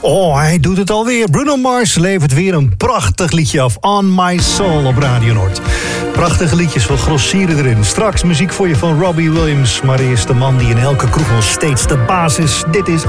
Oh, hij doet het alweer. Bruno Mars levert weer een prachtig liedje af. On My Soul op Radio Noord. Prachtige liedjes van grossieren erin. Straks muziek voor je van Robbie Williams. Maar eerst de man die in elke kroeg nog steeds de baas is. Dit is